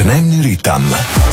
Dnevni ritam.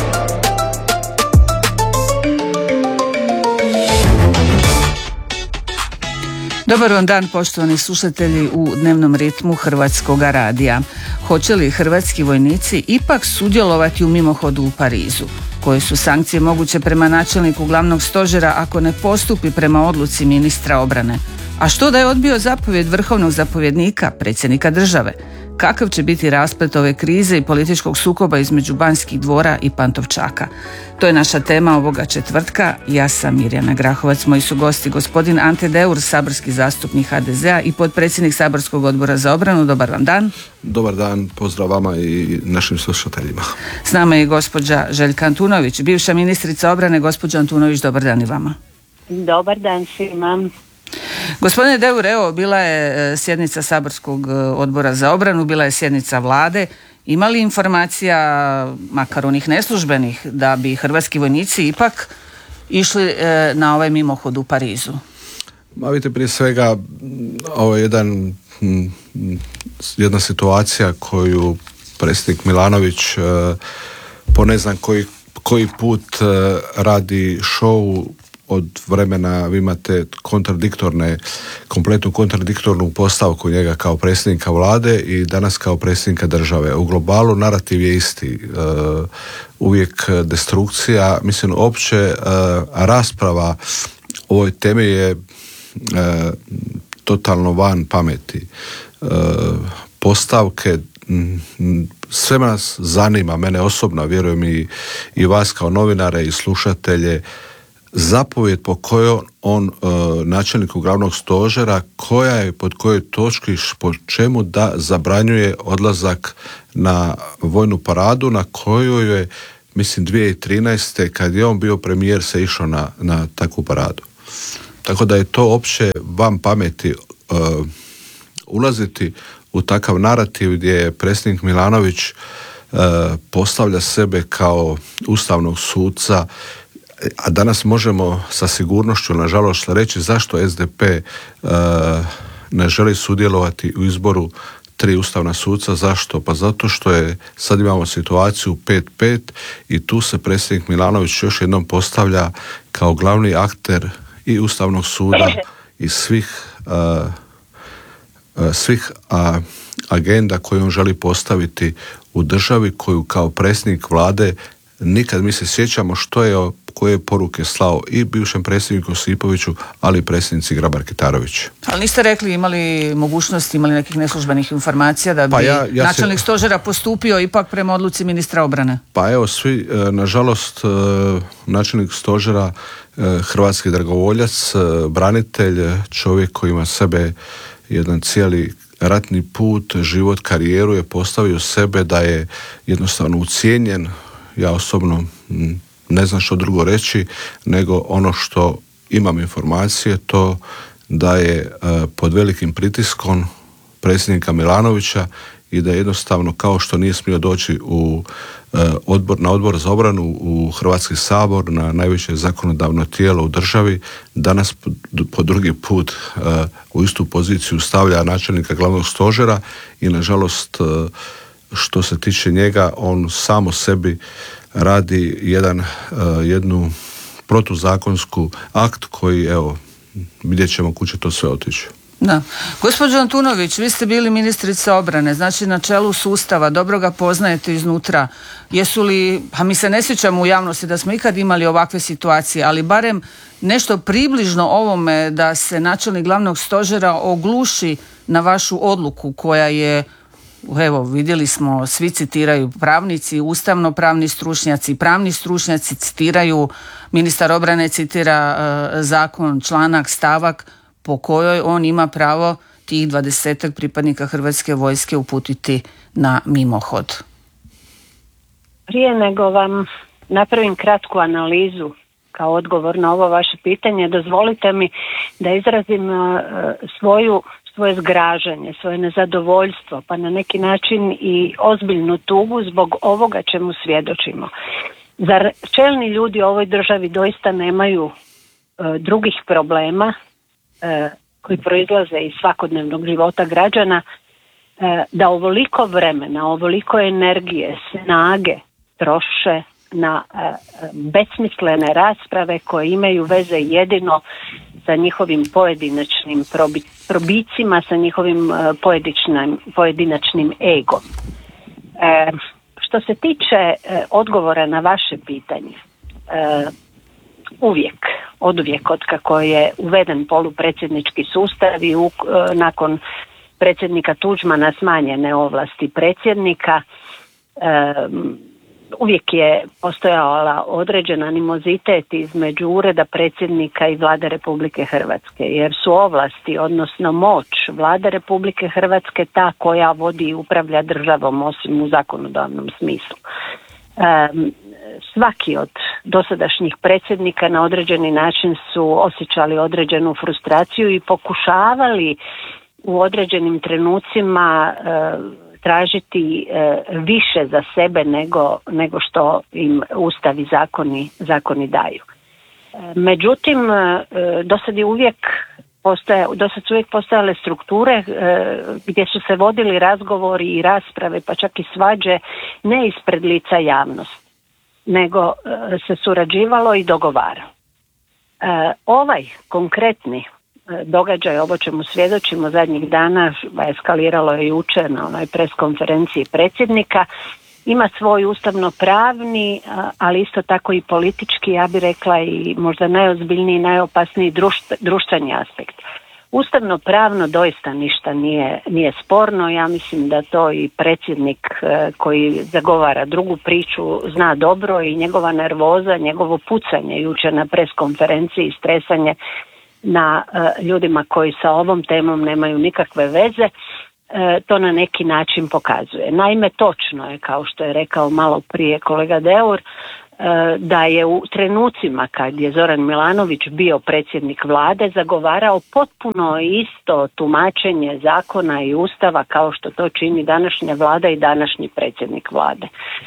Dobar vam dan, poštovani slušatelji u Dnevnom ritmu Hrvatskoga radija. Hoće li hrvatski vojnici ipak sudjelovati u mimohodu u Parizu? Koje su sankcije moguće prema načelniku glavnog stožera ako ne postupi prema odluci ministra obrane? A što da je odbio zapovjed vrhovnog zapovjednika, predsjednika države? Kakav će biti rasplet ove krize i političkog sukoba između Banskih dvora i Pantovčaka? To je naša tema ovoga četvrtka. Ja sam Mirjana Grahovac, moji su gosti gospodin Ante Deur, saborski zastupnik HDZ-a i potpredsjednik saborskog odbora za obranu. Dobar vam dan. Dobar dan, pozdrav vama i našim slušateljima. S nama je gospođa Željka Antunović, bivša ministrica obrane. Gospođa Antunović, dobar dan i vama. Dobar dan svima. Gospodine Deur, evo, bila je sjednica saborskog odbora za obranu, bila je sjednica vlade. Ima li informacija, makar onih neslužbenih, da bi hrvatski vojnici ipak išli na ovaj mimohod u Parizu? Ma vidite, prije svega ovo je jedna situacija koju predsjednik Milanović po ne znam koji put radi show. Od vremena vi imate kompletnu kontradiktornu postavku njega kao predsjednika vlade i danas kao predsjednika države. U globalu narativ je isti. Uvijek destrukcija. Mislim, opće rasprava o ovoj temi je totalno van pameti. Postavke, sve nas zanima, mene osobno, vjerujem i vas kao novinare i slušatelje, zapovjed po kojoj on načelniku glavnog stožera, koja je pod kojoj točki, po čemu da zabranjuje odlazak na vojnu paradu na kojoj je, mislim, 2013. kad je on bio premijer se išao na takvu paradu. Tako da je to opće van pameti ulaziti u takav narativ gdje je predsjednik Milanović postavlja sebe kao ustavnog suca. A danas možemo sa sigurnošću, nažalost, reći zašto SDP ne želi sudjelovati u izboru 3 ustavna suca. Zašto? Pa zato što sad imamo situaciju 5-5 i tu se predsjednik Milanović još jednom postavlja kao glavni akter i Ustavnog suda i svih agenda koje on želi postaviti u državi koju kao predsjednik vlade nikad. Mi se sjećamo koje poruke slao i bivšem predsjedniku Josipoviću, ali i predsjednici Grabar-Kitarović. Ali niste rekli, imali nekih neslužbenih informacija da bi načelnik stožera postupio ipak prema odluci ministra obrane? Pa evo, svi, nažalost, načelnik stožera, hrvatski dragovoljac, branitelj, čovjek koji ima sebe jedan cijeli ratni put, život, karijeru, je postavio sebe da je jednostavno ucijenjen. Ja osobno ne znam što drugo reći, nego ono što imam informacije, to da je pod velikim pritiskom predsjednika Milanovića i da jednostavno, kao što nije smio doći na odbor za obranu u Hrvatski sabor, na najviše zakonodavno tijelo u državi, danas po drugi put u istu poziciju stavlja načelnika glavnog stožera i nažalost, što se tiče njega, on samo sebi radi jednu protuzakonsku akt koji, evo, vidjet ćemo kuće to sve otići. Da. Gospođo Antunović, vi ste bili ministrica obrane, znači na čelu sustava, dobro ga poznajete iznutra. Jesu li, a mi se ne sjećamo u javnosti da smo ikad imali ovakve situacije, ali barem nešto približno ovome da se načelnik glavnog stožera ogluši na vašu odluku koja je, evo, vidjeli smo, svi citiraju pravnici, ustavno-pravni stručnjaci, pravni stručnjaci citiraju, ministar obrane citira zakon, članak, stavak po kojoj on ima pravo tih 20 pripadnika Hrvatske vojske uputiti na mimohod. Prije nego vam napravim kratku analizu kao odgovor na ovo vaše pitanje, dozvolite mi da izrazim svoje zgražanje, svoje nezadovoljstvo, pa na neki način i ozbiljnu tugu zbog ovoga čemu svjedočimo. Zar čelni ljudi u ovoj državi doista nemaju drugih problema koji proizlaze iz svakodnevnog života građana, da ovoliko vremena, ovoliko energije, snage troše na besmislene rasprave koje imaju veze jedino sa njihovim pojedinačnim probicima, sa njihovim pojedinačnim egom. Što se tiče odgovora na vaše pitanje, oduvijek od kako je uveden polupredsjednički sustav i nakon predsjednika Tuđmana smanjene ovlasti predsjednika, uvijek je postojala određen animozitet između ureda predsjednika i Vlade Republike Hrvatske, jer su ovlasti, odnosno moć Vlade Republike Hrvatske ta koja vodi i upravlja državom, osim u zakonodavnom smislu. Svaki od dosadašnjih predsjednika na određeni način su osjećali određenu frustraciju i pokušavali u određenim trenucima tražiti više za sebe nego što im Ustav i zakoni daju. Međutim, do sad su uvijek postojale strukture gdje su se vodili razgovori i rasprave, pa čak i svađe, ne ispred lica javnosti, nego se surađivalo i dogovaralo. Ovaj konkretni događaj, ovo čemu svjedočimo zadnjih dana, eskaliralo je jučer na onoj pres konferenciji predsjednika, ima svoj ustavno-pravni, ali isto tako i politički, ja bih rekla i možda najozbiljniji, najopasniji društveni aspekt. Ustavno-pravno doista ništa nije sporno, ja mislim da to i predsjednik koji zagovara drugu priču zna dobro i njegova nervoza, njegovo pucanje jučer na pres konferenciji i stresanje na ljudima koji sa ovom temom nemaju nikakve veze, to na neki način pokazuje. Naime, točno je, kao što je rekao malo prije kolega Deur, da je u trenucima kad je Zoran Milanović bio predsjednik vlade zagovarao potpuno isto tumačenje zakona i ustava kao što to čini današnja vlada i današnji predsjednik vlade.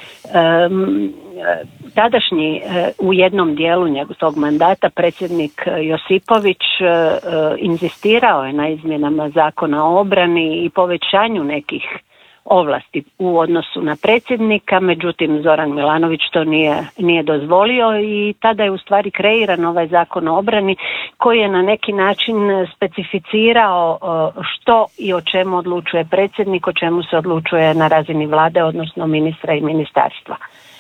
Tadašnji u jednom dijelu tog mandata predsjednik Josipović inzistirao je na izmjenama zakona o obrani i povećanju nekih ovlasti u odnosu na predsjednika, međutim Zoran Milanović to nije dozvolio i tada je u stvari kreiran ovaj zakon o obrani koji je na neki način specificirao što i o čemu odlučuje predsjednik, o čemu se odlučuje na razini vlade, odnosno ministra i ministarstva.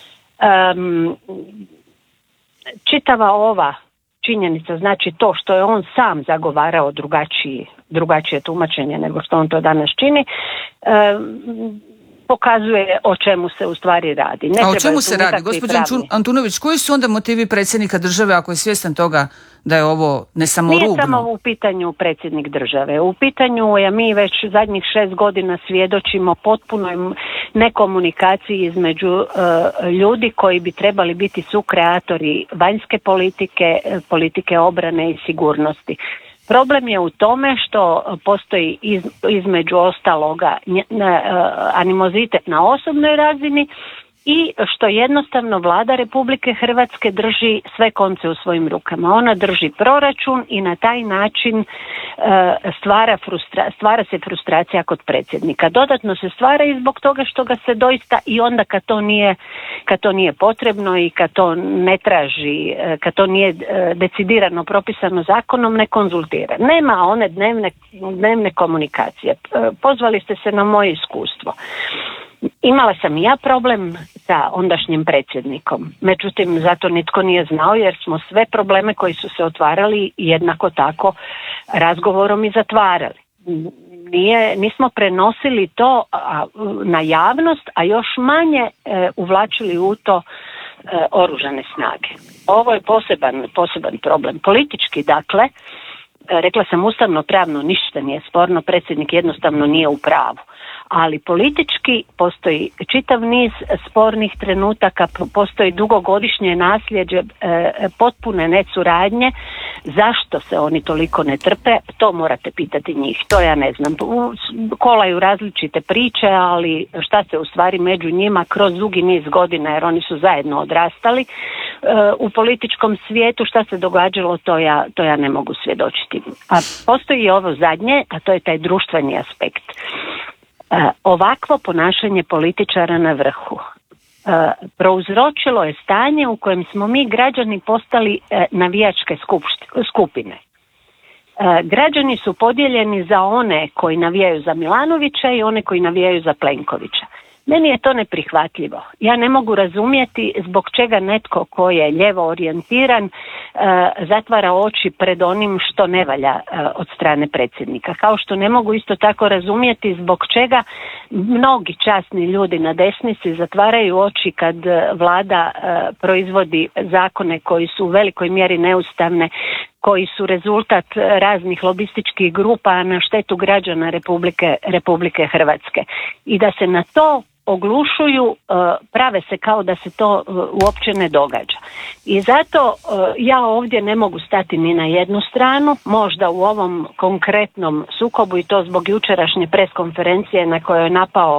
Čitava ova činjenica, znači to što je on sam zagovarao drugačije tumačenje nego što on to danas čini, pokazuje o čemu se u stvari radi. A o čemu se radi? Gospođo Antunović, koji su onda motivi predsjednika države ako je svjestan toga da je ovo ne samo rubno? Nije samo u pitanju predsjednik države. U pitanju je, mi već zadnjih 6 godina svjedočimo potpunoj nekomunikaciji između ljudi koji bi trebali biti sukreatori vanjske politike obrane i sigurnosti. Problem je u tome što postoji između ostaloga animozitet na osobnoj razini i što jednostavno Vlada Republike Hrvatske drži sve konce u svojim rukama. Ona drži proračun i na taj način stvara se frustracija kod predsjednika. Dodatno se stvara i zbog toga što ga se doista i onda kad to nije potrebno i kad to ne traži, kad to nije decidirano propisano zakonom, ne konzultira. Nema one dnevne komunikacije. Pozvali ste se na moje iskustvo. Imala sam i ja problem sa ondašnjim predsjednikom, međutim zato nitko nije znao jer smo sve probleme koji su se otvarali jednako tako razgovorom i zatvarali. Nismo prenosili to na javnost, a još manje uvlačili u to oružane snage. Ovo je poseban problem. Politički, dakle, rekla sam ustavno pravno ništa nije sporno, predsjednik jednostavno nije u pravu. Ali politički postoji čitav niz spornih trenutaka, postoji dugogodišnje nasljeđe potpune nesuradnje. Zašto se oni toliko ne trpe, to morate pitati njih, to ja ne znam. Kolaju različite priče, ali šta se u stvari među njima kroz dugi niz godina, jer oni su zajedno odrastali u političkom svijetu, šta se događalo, to ja ne mogu svjedočiti. A postoji i ovo zadnje, a to je taj društveni aspekt. Ovakvo ponašanje političara na vrhu prouzročilo je stanje u kojem smo mi građani postali navijačke skupine. Građani su podijeljeni za one koji navijaju za Milanovića i one koji navijaju za Plenkovića. Meni je to neprihvatljivo. Ja ne mogu razumjeti zbog čega netko ko je lijevo orijentiran zatvara oči pred onim što ne valja od strane predsjednika. Kao što ne mogu isto tako razumjeti zbog čega mnogi časni ljudi na desnici zatvaraju oči kad vlada proizvodi zakone koji su u velikoj mjeri neustavne, koji su rezultat raznih lobističkih grupa na štetu građana Republike Hrvatske. I da se na to oglušuju, prave se kao da se to uopće ne događa. I zato ja ovdje ne mogu stati ni na jednu stranu, možda u ovom konkretnom sukobu i to zbog jučerašnje preskonferencije na kojoj je napao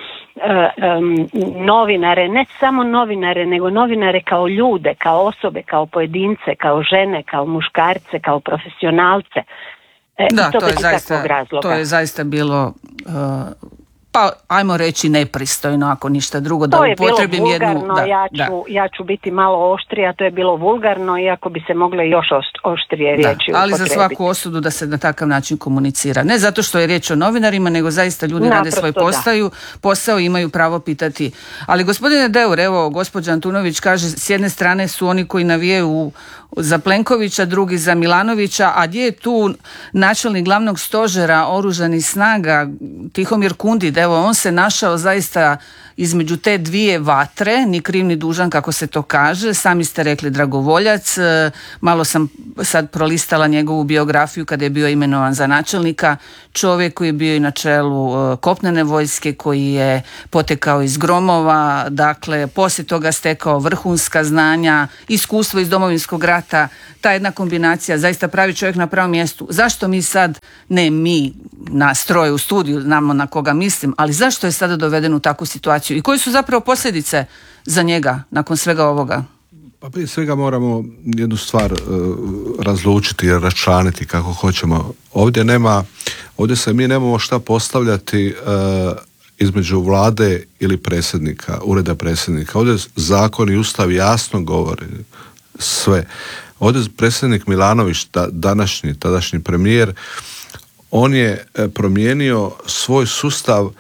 novinare, ne samo novinare, nego novinare kao ljude, kao osobe, kao pojedince, kao žene, kao muškarce, kao profesionalce. Da, to je zaista bilo pa ajmo reći nepristojno, ako ništa drugo, da upotrebim jednu... Ja ću biti malo oštrija, to je bilo vulgarno, iako bi se mogle još oštrije riječi upotrebiti. Ali za svaku osudu da se na takav način komunicira. Ne zato što je riječ o novinarima, nego zaista ljudi rade svoj posao i imaju pravo pitati. Ali gospodine Deur, evo, gospođa Antunović kaže, s jedne strane su oni koji navijaju za Plenkovića, drugi za Milanovića, a gdje je tu načelnik glavnog stožera oružanih snaga Tihomir Kundid? Evo, on se našao zaista između te dvije vatre, ni kriv ni dužan kako se to kaže. Sami ste rekli dragovoljac, malo sam sad prolistala njegovu biografiju kada je bio imenovan za načelnika, čovjek koji je bio i na čelu kopnene vojske, koji je potekao iz gromova, dakle poslije toga stekao vrhunska znanja, iskustvo iz Domovinskog rata, ta jedna kombinacija, zaista pravi čovjek na pravom mjestu. Zašto mi sad, ne mi na stroje u studiju, znamo na koga mislim, ali zašto je sada doveden u takvu situaciju i koje su zapravo posljedice za njega nakon svega ovoga? Pa prije svega moramo jednu stvar razlučiti i raščlaniti kako hoćemo. Ovdje se mi nemamo šta postavljati između vlade ili predsjednika, ureda predsjednika. Ovdje zakon i ustav jasno govori sve. Ovdje predsjednik Milanović, tadašnji premijer, on je promijenio svoj sustav.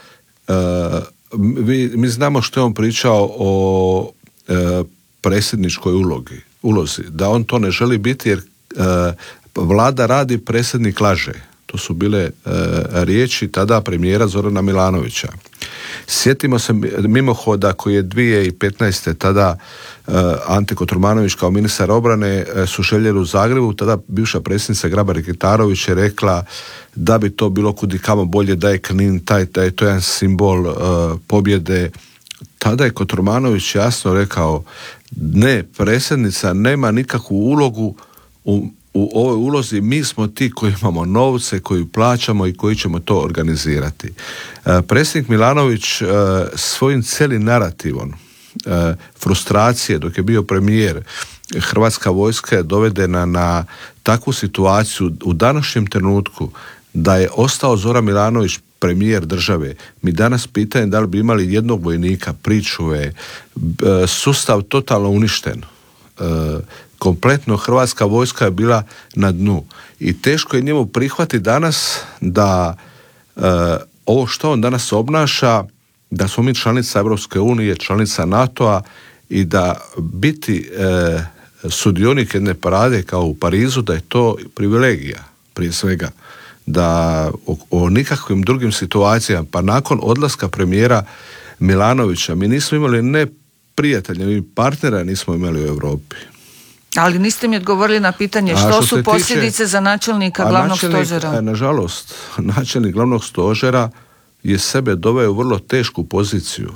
Mi znamo što je on pričao o predsjedničkoj ulozi, da on to ne želi biti jer vlada radi, predsjednik laže. To su bile riječi tada premijera Zorana Milanovića. Sjetimo se mimohoda koji je 2015. tada Ante Kotromanović kao ministar obrane su željeli u Zagrebu, tada bivša predsjednica Grabar-Kitarović je rekla da bi to bilo kudikamo bolje, da je Knin to je jedan simbol pobjede. Tada je Kotromanović jasno rekao, ne, predsjednica nema nikakvu ulogu u ovoj ulozi, mi smo ti koji imamo novce, koji plaćamo i koji ćemo to organizirati. Predsjednik Milanović svojim cijelim narativom frustracije dok je bio premijer, Hrvatska vojska je dovedena na takvu situaciju u današnjem trenutku da je ostao Zoran Milanović premijer države. Mi danas pitanje da li bi imali jednog vojnika, pričuve, sustav totalno uništen. Kompletno Hrvatska vojska je bila na dnu i teško je njemu prihvatiti danas da ovo što on danas obnaša, da smo mi članica Europske unije, članica NATO-a i da biti sudionik jedne parade kao u Parizu, da je to privilegija prije svega, da o nikakvim drugim situacijama, pa nakon odlaska premijera Milanovića mi nismo imali ne prijatelja, ni partnera nismo imali u Europi. Ali niste mi odgovorili na pitanje što su posljedice za načelnika glavnog stožera. Nažalost, načelnik glavnog stožera je sebe doveo u vrlo tešku poziciju.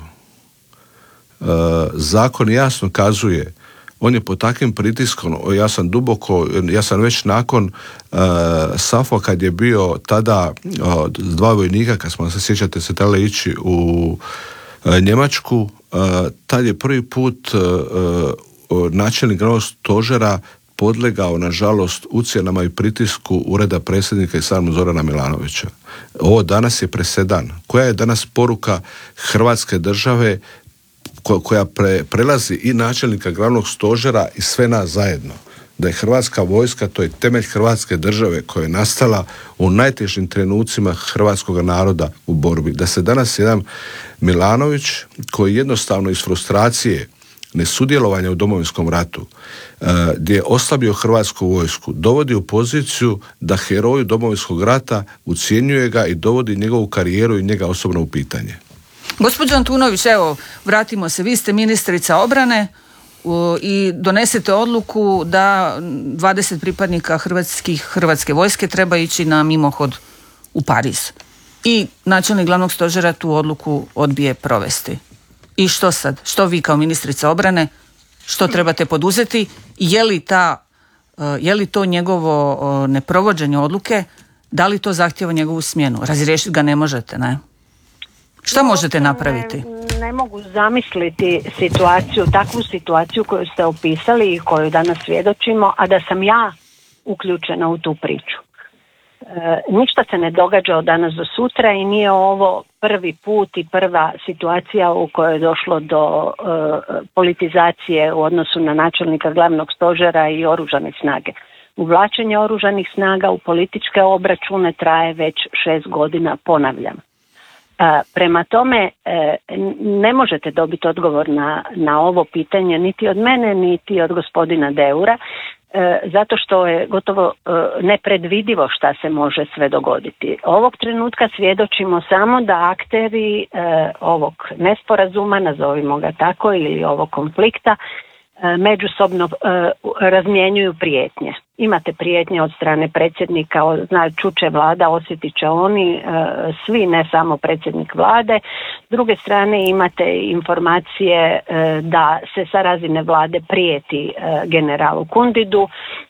Zakon jasno kazuje, on je pod takvim pritiskom, ja sam već nakon SAFO kad je bio tada dva vojnika, kad smo se sjećate se trebali ići u Njemačku, tad je prvi put načelnik glavnog stožera podlegao, nažalost, ucjenama i pritisku ureda predsjednika i samog Zorana Milanovića. Ovo danas je presedan. Koja je danas poruka Hrvatske države koja prelazi i načelnika glavnog stožera i sve nas zajedno. Da je Hrvatska vojska, to je temelj Hrvatske države koja je nastala u najtežim trenucima hrvatskog naroda u borbi. Da se danas jedan Milanović, koji jednostavno iz frustracije nesudjelovanja u Domovinskom ratu, gdje je oslabio Hrvatsku vojsku, dovodi u poziciju da heroju Domovinskog rata ucjenjuje ga i dovodi njegovu karijeru i njega osobno u pitanje. Gospođo Antunović, evo, vratimo se, vi ste ministrica obrane i donesete odluku da 20 pripadnika Hrvatske vojske treba ići na mimohod u Pariz. I načelnik glavnog stožera tu odluku odbije provesti. I što sad? Što vi kao ministrica obrane? Što trebate poduzeti? Je li to njegovo neprovođenje odluke? Da li to zahtjeva njegovu smjenu? Razriješiti ga ne možete, ne? Što možete napraviti? Ne mogu zamisliti takvu situaciju koju ste opisali i koju danas svjedočimo, a da sam ja uključena u tu priču. Ništa se ne događa od danas do sutra i nije ovo prvi put i prva situacija u kojoj je došlo do politizacije u odnosu na načelnika glavnog stožera i oružane snage. Uvlačenje oružanih snaga u političke obračune traje već 6 godina, ponavljam. Prema tome ne možete dobiti odgovor na ovo pitanje niti od mene niti od gospodina Deura, zato što je gotovo nepredvidivo šta se može sve dogoditi. Ovog trenutka svjedočimo samo da akteri ovog nesporazuma, nazovimo ga tako, ili ovog konflikta međusobno razmjenjuju prijetnje. Imate prijetnje od strane predsjednika, čuće vlada, osjetit će oni, svi, ne samo predsjednik vlade. S druge strane imate informacije da se sa razine vlade prijeti generalu Kundidu.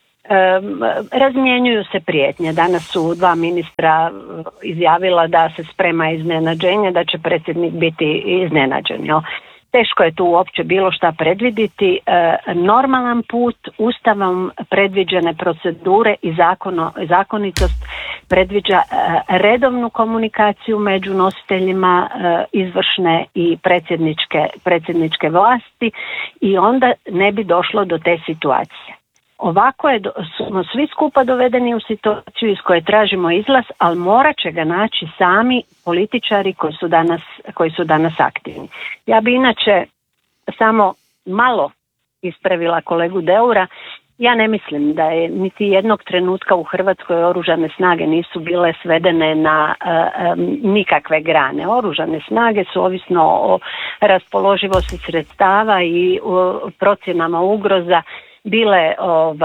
Razmjenjuju se prijetnje. Danas su 2 ministra izjavila da se sprema iznenađenje, da će predsjednik biti iznenađen. Teško je tu uopće bilo šta predvidjeti. Normalan put, ustavom predviđene procedure i zakonitost predviđa redovnu komunikaciju među nositeljima izvršne i predsjedničke vlasti i onda ne bi došlo do te situacije. Ovako smo svi skupa dovedeni u situaciju iz koje tražimo izlaz, ali morat će ga naći sami političari koji su danas aktivni. Ja bi inače samo malo ispravila kolegu Deura. Ja ne mislim da je niti jednog trenutka u Hrvatskoj oružane snage nisu bile svedene na nikakve grane. Oružane snage su ovisno o raspoloživosti sredstava i procjenama ugroza bile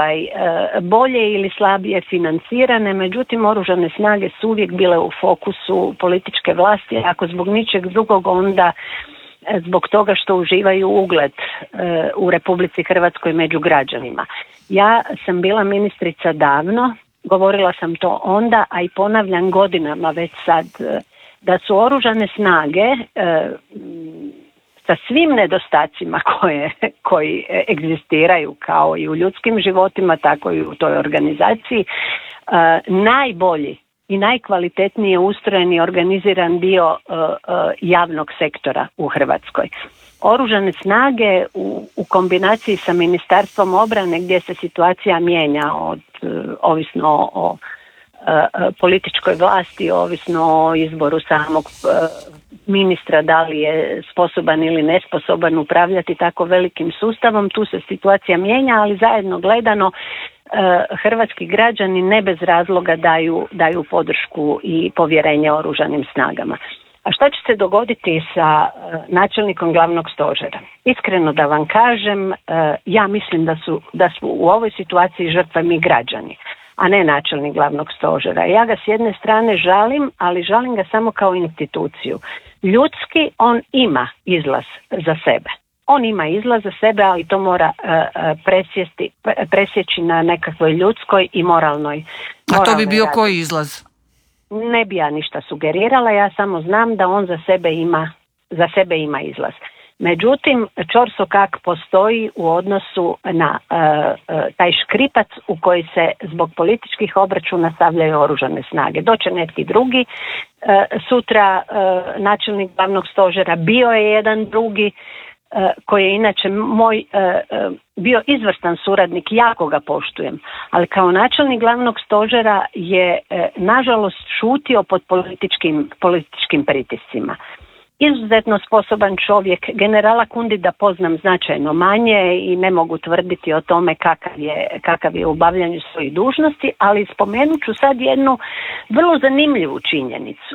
bolje ili slabije financirane, međutim oružane snage su uvijek bile u fokusu političke vlasti, ako zbog ničeg drugog onda zbog toga što uživaju ugled u Republici Hrvatskoj među građanima. Ja sam bila ministrica davno, govorila sam to onda, a i ponavljam godinama već sad, da su oružane snage sa svim nedostacima koji egzistiraju kao i u ljudskim životima, tako i u toj organizaciji, najbolji i najkvalitetnije ustrojen i organiziran dio javnog sektora u Hrvatskoj. Oružane snage u kombinaciji sa Ministarstvom obrane, gdje se situacija mijenja ovisno o političkoj vlasti, ovisno o izboru samog ministra, da li je sposoban ili nesposoban upravljati tako velikim sustavom, tu se situacija mijenja, ali zajedno gledano hrvatski građani ne bez razloga daju podršku i povjerenje oružanim snagama. A šta će se dogoditi sa načelnikom glavnog stožera? Iskreno da vam kažem, ja mislim da su u ovoj situaciji žrtva mi građani, a ne načelnik glavnog stožera. Ja ga s jedne strane žalim, ali žalim ga samo kao instituciju. Ljudski on ima izlaz za sebe. On ima izlaz za sebe, ali to mora presjeći na nekakvoj ljudskoj i moralnoj. A to bi bio koji izlaz? Ne bi ja ništa sugerirala, ja samo znam da on za sebe ima izlaz. Međutim, ćorsokak postoji u odnosu na taj škripac u koji se zbog političkih obračuna stavljaju oružane snage. Doće neki drugi, sutra načelnik glavnog stožera bio je jedan drugi, koji je inače moj bio izvrstan suradnik, jako ga poštujem, ali kao načelnik glavnog stožera je nažalost šutio pod političkim pritiscima. Izuzetno sposoban čovjek, generala Kundita poznam značajno manje i ne mogu tvrditi o tome kakav je u obavljanju svojih dužnosti, ali spomenut ću sad jednu vrlo zanimljivu činjenicu.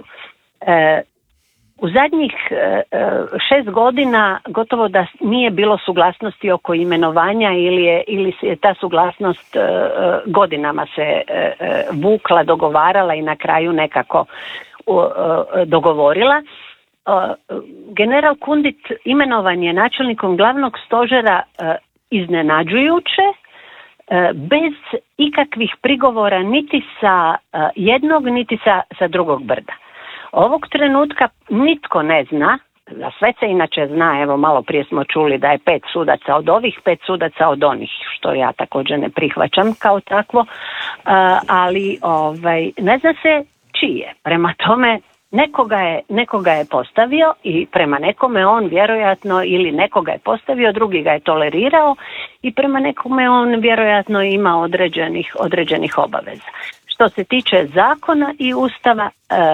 U zadnjih 6 godina gotovo da nije bilo suglasnosti oko imenovanja ili je ta suglasnost godinama se vukla, dogovarala i na kraju nekako dogovorila. General Kundit imenovan je načelnikom glavnog stožera iznenađujuće, bez ikakvih prigovora niti sa jednog niti sa drugog brda. Ovog trenutka nitko ne zna, za sve se inače zna, evo malo prije smo čuli da je 5 sudaca od ovih, 5 sudaca od onih, što ja također ne prihvaćam kao takvo, ali ne zna se čije. Prema tome, nekoga je postavio i prema nekome on vjerojatno, ili nekoga je postavio, drugi ga je tolerirao i prema nekome on vjerojatno ima određenih obaveza. Što se tiče zakona i ustava,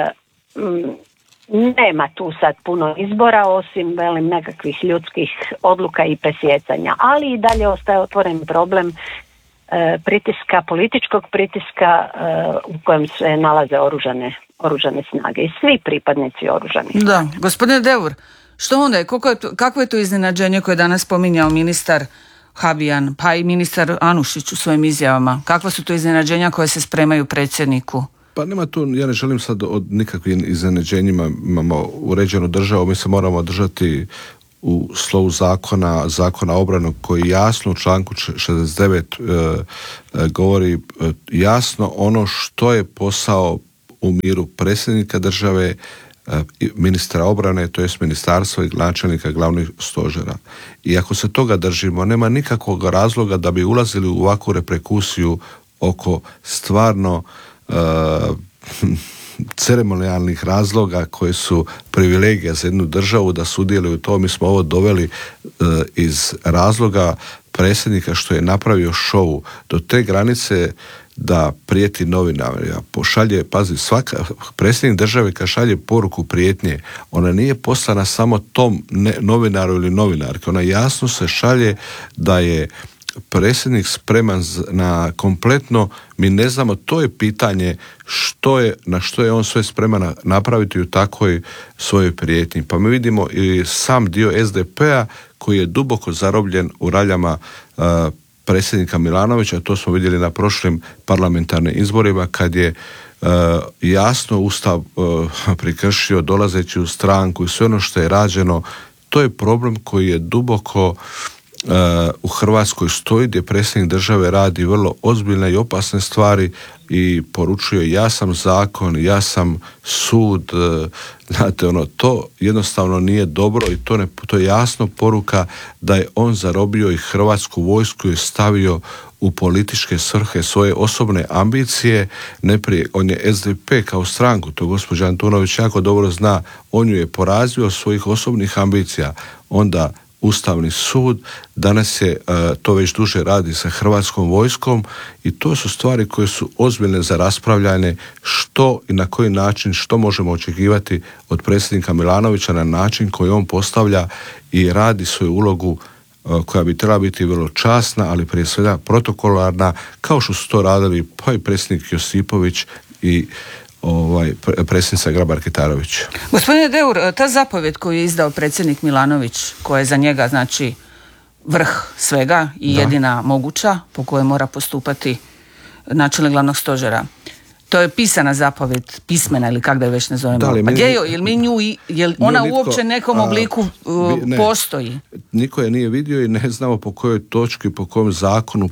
nema tu sad puno izbora osim nekakvih ljudskih odluka i presjecanja, ali i dalje ostaje otvoren problem političkog pritiska u kojem se nalaze oružane snage i svi pripadnici oružanih snaga. Da, gospodine Deur, što onda je, kakvo je to iznenađenje koje je danas spominjao ministar Habijan, pa i ministar Anušić u svojim izjavama? Kakva su to iznenađenja koje se spremaju predsjedniku? Pa nema tu, ja ne želim sad od nikakvim iznenađenjima, imamo uređenu državu, mi se moramo držati u slovu zakona obranu koji jasno u članku 69 govori jasno ono što je posao u miru predsjednika države, ministra obrane, to jest ministarstva i načelnika glavnih stožera. I ako se toga držimo, nema nikakvog razloga da bi ulazili u ovakvu reperkusiju oko stvarno ceremonijalnih razloga koje su privilegija za jednu državu da sudjeluju u to. Mi smo ovo doveli iz razloga predsjednika što je napravio šou do te granice da prijeti novinarima. Predsjednik države kad šalje poruku prijetnje, ona nije poslana samo tom novinaru ili novinarki, ona jasno se šalje da je predsjednik spreman na kompletno, mi ne znamo, to je pitanje na što je on sve spreman napraviti u takvoj svojoj prijetnji. Pa mi vidimo i sam dio SDP-a koji je duboko zarobljen u raljama predsjednika Milanovića, to smo vidjeli na prošlim parlamentarnim izborima kad je jasno Ustav prekršio dolazeći u stranku i sve ono što je rađeno. To je problem koji je duboko u Hrvatskoj stoji, gdje predsjednik države radi vrlo ozbiljne i opasne stvari i poručuje ja sam zakon, ja sam sud, znate, to jednostavno nije dobro i to je jasno poruka da je on zarobio i Hrvatsku vojsku i stavio u političke svrhe svoje osobne ambicije. On je SDP kao stranku, to gospođa Antunović jako dobro zna, on ju je porazio svojih osobnih ambicija, onda Ustavni sud, danas je to već duže radi sa Hrvatskom vojskom i to su stvari koje su ozbiljne za raspravljanje što i na koji način, što možemo očekivati od predsjednika Milanovića na način koji on postavlja i radi svoju ulogu koja bi trebala biti vrlo časna, ali prije svega protokolarna, kao što su to radili pa i predsjednik Josipović i predsjednica Grabar-Kitarović. Gospodine Deur, ta zapovjed koju je izdao predsjednik Milanović, koja je za njega znači vrh svega i jedina moguća po kojoj mora postupati načelnik glavnog stožera, to je pisana zapovjed, pismena ili kako da je već ne zovemo. Pa gdje je, jel ona uopće nekom obliku postoji? Niko je nije vidio i ne znamo po kojoj točki, po kojem zakonu,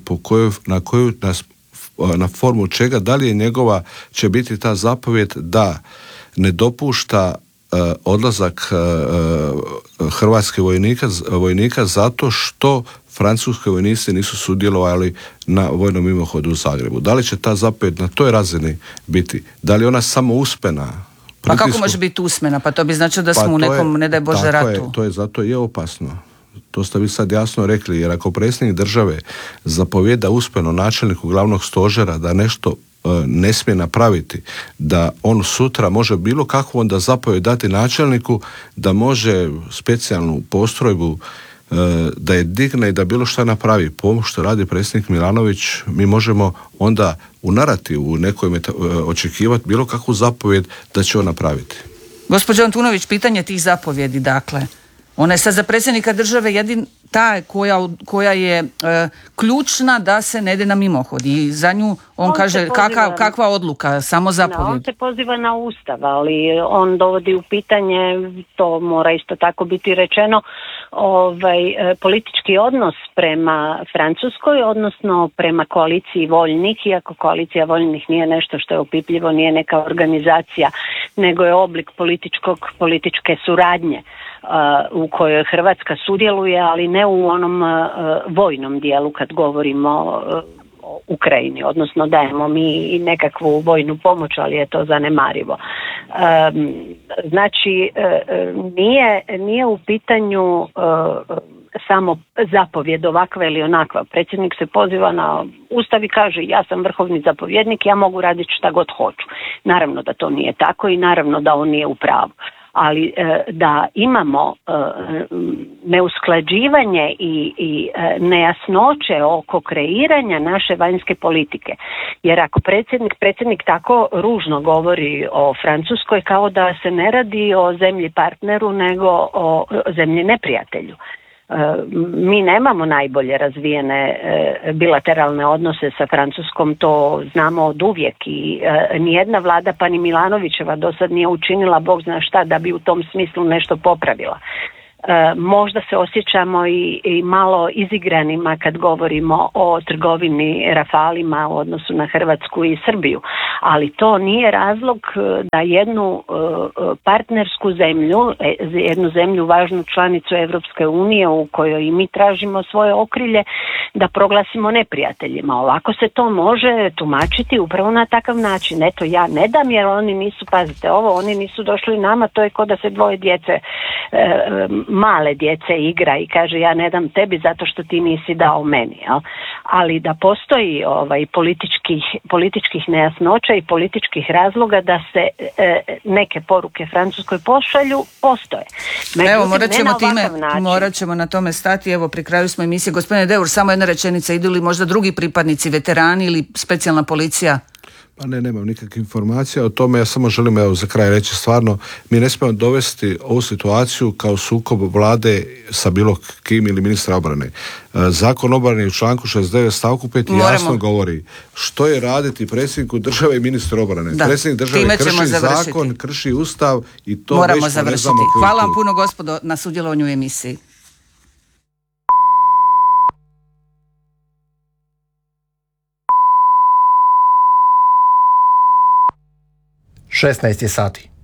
na formu čega, da li je njegova, će biti ta zapovjed da ne dopušta odlazak hrvatskih vojnika zato što francuski vojnici nisu sudjelovali na vojnom mimohodu u Zagrebu. Da li će ta zapovjed na toj razini biti? Da li ona samo uspjena? Pa kako može biti usmena? Pa to bi značilo da smo u nekom, ne daj Bože, ratu. To je zato je opasno. To ste vi sad jasno rekli, jer ako predsjednik države zapovijeda uspjeno načelniku glavnog stožera da nešto ne smije napraviti, da on sutra može bilo kakvu onda zapovijed dati načelniku da može specijalnu postrojbu da je digne i da bilo šta napravi. Po ovom što radi predsjednik Milanović, mi možemo onda u narativu nekoj očekivati bilo kakvu zapovijed da će on napraviti. Gospođo Antunović, pitanje tih zapovjedi, dakle, ona je sad za predsjednika države jedin ta koja je ključna da se ne ide na mimohod i za nju on kaže kakva odluka, samo zapovjed. On se poziva na Ustav, ali on dovodi u pitanje, to mora isto tako biti rečeno, politički odnos prema Francuskoj, odnosno prema koaliciji voljnih, iako koalicija voljnih nije nešto što je opipljivo, nije neka organizacija, nego je oblik političke suradnje u kojoj Hrvatska sudjeluje, ali ne u onom vojnom dijelu kad govorimo o Ukrajini, odnosno dajemo mi i nekakvu vojnu pomoć, ali je to zanemarivo. Znači, nije u pitanju samo zapovjed ovakva ili onakva. Predsjednik se poziva na Ustav i kaže ja sam vrhovni zapovjednik, ja mogu raditi šta god hoću. Naravno da to nije tako i naravno da on nije u pravu. Ali da imamo neusklađivanje i nejasnoće oko kreiranja naše vanjske politike. Jer ako predsjednik tako ružno govori o Francuskoj kao da se ne radi o zemlji partneru nego o zemlji neprijatelju. Mi nemamo najbolje razvijene bilateralne odnose sa Francuskom, to znamo od uvijek i nijedna vlada pa ni Milanovićeva do sad nije učinila Bog zna šta da bi u tom smislu nešto popravila. Možda se osjećamo i malo izigranima kad govorimo o trgovini Rafalima u odnosu na Hrvatsku i Srbiju, ali to nije razlog da jednu partnersku zemlju, jednu zemlju važnu članicu Europske unije u kojoj i mi tražimo svoje okrilje, da proglasimo neprijateljima. Ovako se to može tumačiti upravo na takav način. Eto, ja ne dam jer oni nisu, pazite ovo, oni nisu došli nama, to je kao da se dvoje djece, male djece igra i kaže ja ne dam tebi zato što ti nisi dao meni. Jel? Ali da postoji političkih nejasnoća i političkih razloga da se neke poruke Francuskoj pošalju, postoje. Međutim, evo, morat ćemo na tome stati. Evo, pri kraju smo emisije. Gospodine Deur, samo jedna rečenica, idu li možda drugi pripadnici, veterani ili specijalna policija? Pa nemam nikakvih informacija o tome, ja samo želim za kraj reći stvarno, mi ne smijemo dovesti ovu situaciju kao sukob vlade sa bilo kim ili ministra obrane. Zakon obrane u članku 69 stavku 5 jasno govori što je raditi predsjedniku države i ministru obrane. Da, predsjednik države krši zakon, krši Ustav i to moramo već završiti. Hvala vam puno gospodo na sudjelovanju u emisiji. 16 je sati.